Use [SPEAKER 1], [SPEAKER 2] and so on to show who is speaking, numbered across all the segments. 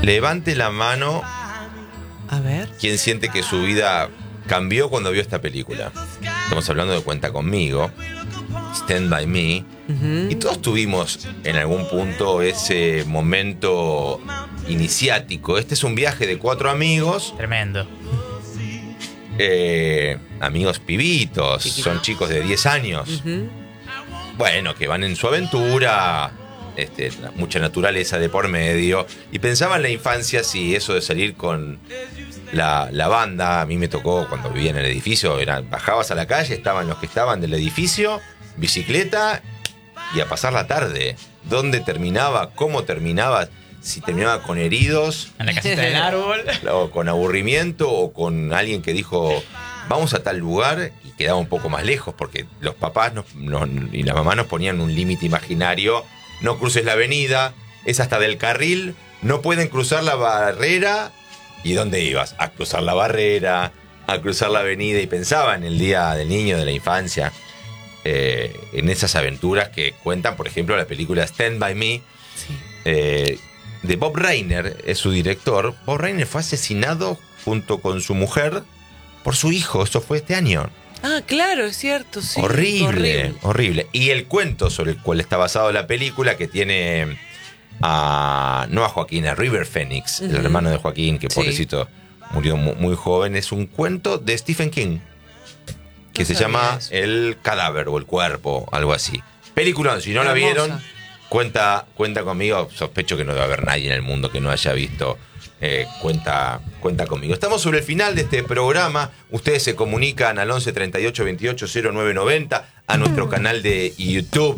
[SPEAKER 1] Levante la mano.
[SPEAKER 2] A ver.
[SPEAKER 1] ¿Quién siente que su vida cambió cuando vio esta película? Estamos hablando de Cuenta Conmigo, Stand By Me. Y todos tuvimos en algún punto ese momento iniciático. Este es un viaje de 4 amigos.
[SPEAKER 3] Tremendo.
[SPEAKER 1] Amigos pibitos, son chicos de 10 años. Bueno, que van en su aventura, mucha naturaleza de por medio. Y pensaba en la infancia, sí, eso de salir con la banda. A mí me tocó cuando vivía en el edificio, bajabas a la calle, estaban los que estaban del edificio, bicicleta y a pasar la tarde. ¿Dónde terminaba? ¿Cómo terminaba? Si terminaba con heridos,
[SPEAKER 3] en la casita del árbol,
[SPEAKER 1] o con aburrimiento, o con alguien que dijo vamos a tal lugar, y quedaba un poco más lejos porque los papás y la mamá nos ponían un límite imaginario. No cruces la avenida, es hasta del carril, no pueden cruzar la barrera. ¿Y dónde ibas? A cruzar la barrera, a cruzar la avenida. Y pensaba en el Día del Niño, de la infancia, en esas aventuras que cuentan, por ejemplo, la película Stand By Me. Sí. De Bob Reiner, es su director. Bob Reiner fue asesinado junto con su mujer por su hijo. Eso fue este año.
[SPEAKER 2] Ah, claro, es cierto, sí.
[SPEAKER 1] Horrible. Y el cuento sobre el cual está basado la película, que tiene no a Joaquín, a River Phoenix, el hermano de Joaquín, que pobrecito murió muy joven. Es un cuento de Stephen King que se llama El cadáver o El cuerpo, algo así. Película, si no la vieron, cuenta conmigo. Sospecho que no debe haber nadie en el mundo que no haya visto Cuenta Conmigo. Estamos sobre el final de este programa. Ustedes se comunican al 11 38 28 0990, a nuestro canal de YouTube,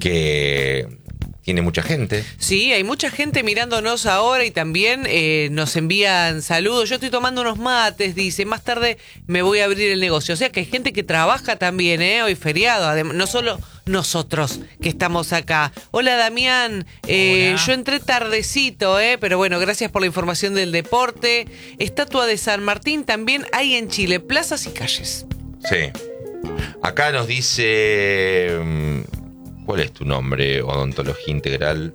[SPEAKER 1] que tiene mucha gente.
[SPEAKER 2] Sí, hay mucha gente mirándonos ahora y también nos envían saludos. Yo estoy tomando unos mates, dice, más tarde me voy a abrir el negocio. O sea que hay gente que trabaja también, hoy feriado. Además, no solo nosotros que estamos acá. Hola, Damián. Yo entré tardecito, pero bueno, gracias por la información del deporte. Estatua de San Martín también hay en Chile, plazas y calles.
[SPEAKER 1] Sí. Acá nos dice... ¿Cuál es tu nombre? Odontología Integral.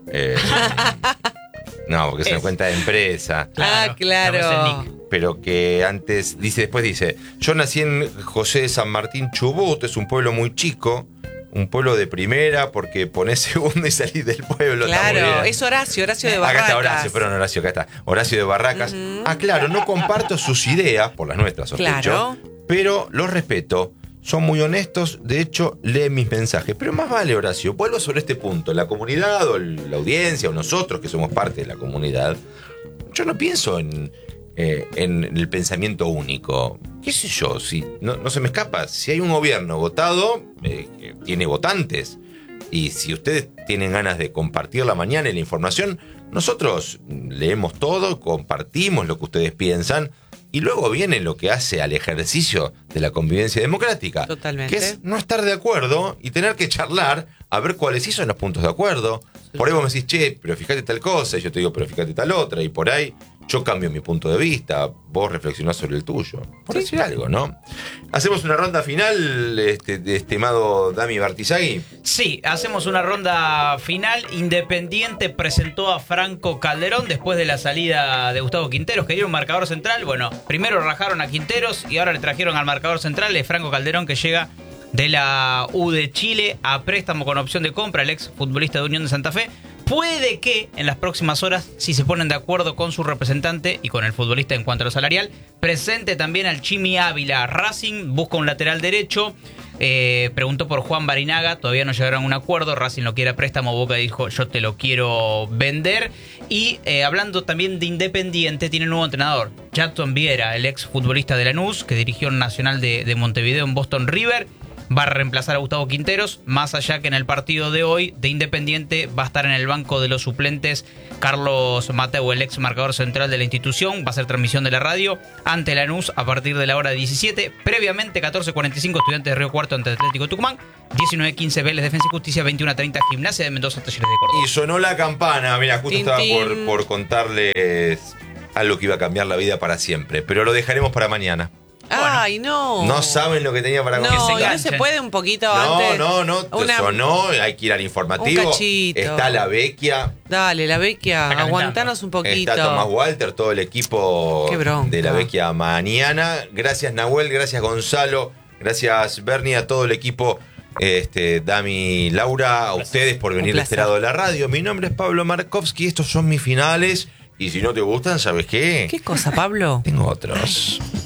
[SPEAKER 1] No, porque es una cuenta de empresa.
[SPEAKER 2] Claro.
[SPEAKER 1] Pero que antes, después dice, yo nací en José de San Martín, Chubut, es un pueblo muy chico, un pueblo de primera, porque ponés segundo y salís del pueblo.
[SPEAKER 2] Claro, es Horacio de Barracas.
[SPEAKER 1] Acá está Horacio, perdón, Horacio, acá está. Horacio de Barracas. Claro, no comparto sus ideas, por las nuestras, sospecho, pero los respeto. Son muy honestos, de hecho, leen mis mensajes. Pero más vale, Horacio, vuelvo sobre este punto. La comunidad o la audiencia o nosotros que somos parte de la comunidad, yo no pienso en el pensamiento único. ¿Qué sé yo? Si no se me escapa. Si hay un gobierno votado, que tiene votantes, y si ustedes tienen ganas de compartir la mañana y la información, nosotros leemos todo, compartimos lo que ustedes piensan. Y luego viene lo que hace al ejercicio de la convivencia democrática.
[SPEAKER 2] Totalmente.
[SPEAKER 1] Que es no estar de acuerdo y tener que charlar a ver cuáles sí son los puntos de acuerdo. Por ahí vos me decís, che, pero fíjate tal cosa, y yo te digo, pero fíjate tal otra, y por ahí yo cambio mi punto de vista, vos reflexionás sobre el tuyo. Por decir algo, ¿no? ¿Hacemos una ronda final, estimado Dami Bartizagui?
[SPEAKER 3] Sí, hacemos una ronda final. Independiente presentó a Franco Calderón después de la salida de Gustavo Quinteros. Quería un marcador central. Bueno, primero rajaron a Quinteros y ahora le trajeron al marcador central. Es Franco Calderón, que llega de la U de Chile a préstamo con opción de compra, el ex futbolista de Unión de Santa Fe. Puede que en las próximas horas, si se ponen de acuerdo con su representante y con el futbolista en cuanto a lo salarial, presente también al Chimi Ávila. Racing busca un lateral derecho. Preguntó por Juan Barinaga, todavía no llegaron a un acuerdo. Racing lo quiere a préstamo, Boca dijo yo te lo quiero vender. Y hablando también de Independiente, tiene un nuevo entrenador, Jackson Viera, el ex futbolista de Lanús, que dirigió en Nacional de Montevideo en Boston River. Va a reemplazar a Gustavo Quinteros, más allá que en el partido de hoy de Independiente va a estar en el banco de los suplentes Carlos Mateu, el ex marcador central de la institución. Va a ser transmisión de la radio ante Lanús a partir de la hora 17. Previamente, 14:45, Estudiantes de Río Cuarto ante Atlético Tucumán. 19:15, Vélez Defensa y Justicia. 21:30, Gimnasia de Mendoza, Talleres de Córdoba.
[SPEAKER 1] Y sonó la campana. Mira, justo estaba por contarles algo que iba a cambiar la vida para siempre. Pero lo dejaremos para mañana.
[SPEAKER 2] Ay, no.
[SPEAKER 1] No saben lo que tenía para comer.
[SPEAKER 2] No, no se puede un poquito antes.
[SPEAKER 1] No, hay que ir al informativo.
[SPEAKER 2] Un cachito.
[SPEAKER 1] Está la Vecchia.
[SPEAKER 2] Dale, la Vecchia, aguantanos un poquito.
[SPEAKER 1] Está Tomás Walter, todo el equipo de la Vecchia mañana. Gracias, Nahuel, gracias, Gonzalo, gracias, Bernie, a todo el equipo. Dami, Laura, a ustedes por venir de este lado de la radio. Mi nombre es Pablo Markovsky, estos son mis finales. Y si no te gustan, ¿sabes qué?
[SPEAKER 2] ¿Qué cosa, Pablo?
[SPEAKER 1] Tengo otros.